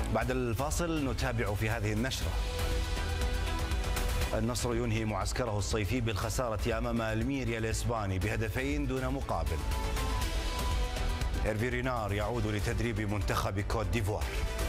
بعد الفاصل نتابع في هذه النشرة. النصر ينهي معسكره الصيفي بالخسارة أمام الميريا الإسباني بهدفين دون مقابل. هيرفي رينار يعود لتدريب منتخب كوت ديفوار.